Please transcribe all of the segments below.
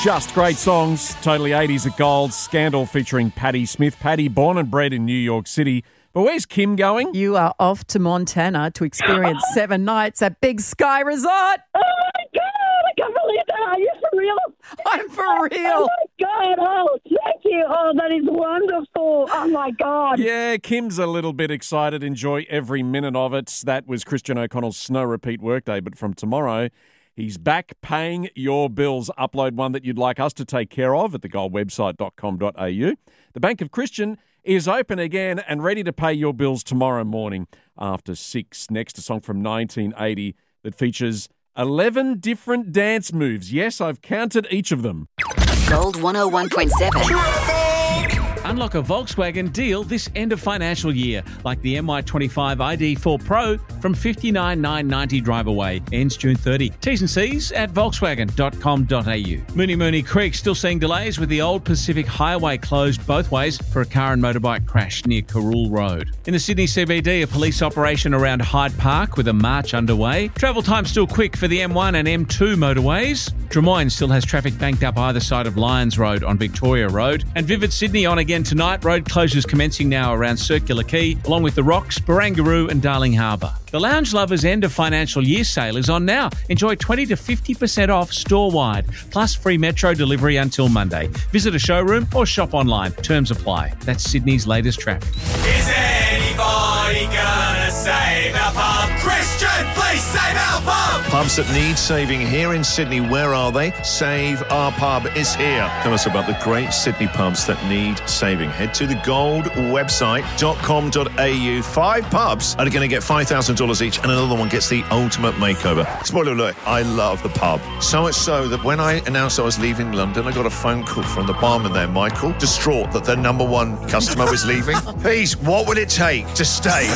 Just great songs, totally 80s at Gold. Scandal featuring Patti Smith. Patti, born and bred in New York City. But where's Kim going? You are off to Montana to experience 7 nights at Big Sky Resort. Oh, my God. I can't believe that. Are you for real? I'm for real. Oh, my God. Oh, thank you. Oh, that is wonderful. Oh, my God. Yeah, Kim's a little bit excited. Enjoy every minute of it. That was Christian O'Connell's Snow Repeat Workday. But from tomorrow, he's back paying your bills. Upload one that you'd like us to take care of at thegoldwebsite.com.au. The Bank of Christian is open again and ready to pay your bills tomorrow morning after 6. Next, a song from 1980 that features 11 different dance moves. Yes, I've counted each of them. Gold 101.7. Unlock a Volkswagen deal this end of financial year, like the MY25 ID4 Pro from $59,990 drive away. Ends June 30. T's and C's at volkswagen.com.au. Mooney Creek still seeing delays with the old Pacific Highway closed both ways for a car and motorbike crash near Carrool Road. In the Sydney CBD, a police operation around Hyde Park with a march underway. Travel time still quick for the M1 and M2 motorways. Drummoyne still has traffic banked up either side of Lyons Road on Victoria Road. And Vivid Sydney on again tonight. Road closures commencing now around Circular Quay, along with the Rocks, Barangaroo and Darling Harbour. The Lounge Lovers end of financial year sale is on now. Enjoy 20 to 50% off store-wide, plus free metro delivery until Monday. Visit a showroom or shop online. Terms apply. That's Sydney's latest traffic. Is anybody gonna save our pub? Christian, please save our pub! Pubs that need saving here in Sydney, where are they? Save Our Pub is here. Tell us about the great Sydney pubs that need saving. Head to thegoldwebsite.com.au. 5 pubs are going to get $5,000 each and another one gets the ultimate makeover. Spoiler alert, I love the pub. So much so that when I announced I was leaving London, I got a phone call from the barman there, Michael, distraught that their number one customer was leaving. Please, what would it take to stay?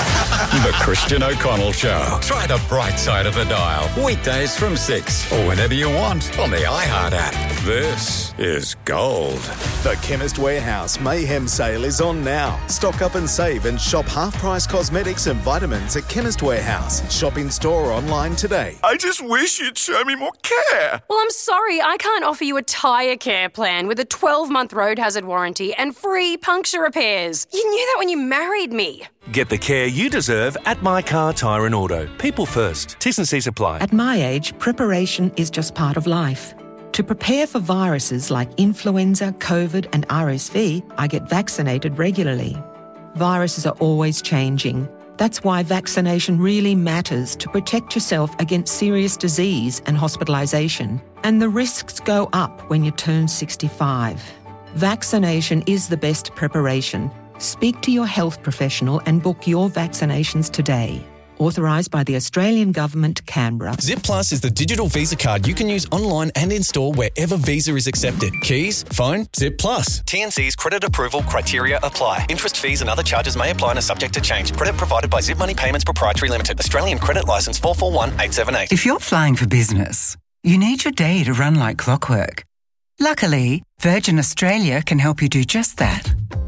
The Christian O'Connell Show. Try the bright side of the dial. Weekdays from 6 or whenever you want on the iHeart app. This is Gold. The Chemist Warehouse Mayhem Sale is on now. Stock up and save and shop half-price cosmetics and vitamins at Chemist Warehouse. Shop in store or online today. I just wish you'd show me more care. Well, I'm sorry, I can't offer you a tyre care plan with a 12-month road hazard warranty and free puncture repairs. You knew that when you married me. Get the care you deserve at My Car Tyre and Auto. People first. T's and C's apply. At my age, preparation is just part of life. To prepare for viruses like influenza, COVID and RSV, I get vaccinated regularly. Viruses are always changing. That's why vaccination really matters to protect yourself against serious disease and hospitalisation. And the risks go up when you turn 65. Vaccination is the best preparation. Speak to your health professional and book your vaccinations today. Authorised by the Australian Government, Canberra. Zip Plus is the digital Visa card you can use online and in-store wherever Visa is accepted. Keys, phone, Zip Plus. TNC's credit approval criteria apply. Interest, fees and other charges may apply and are subject to change. Credit provided by Zip Money Payments Proprietary Limited. Australian Credit Licence 441878. If you're flying for business, you need your day to run like clockwork. Luckily, Virgin Australia can help you do just that.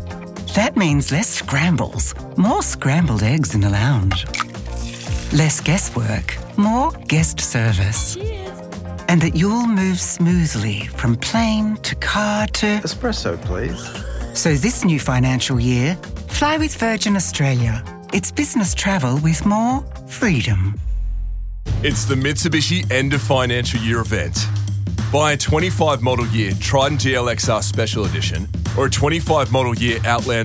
That means less scrambles, more scrambled eggs in the lounge. Less guesswork, more guest service. Cheers. And that you'll move smoothly from plane to car to... Espresso, please. So this new financial year, fly with Virgin Australia. It's business travel with more freedom. It's the Mitsubishi end of financial year event. Buy a 25 model year Triton GLXR Special Edition or a 25 model year Outlander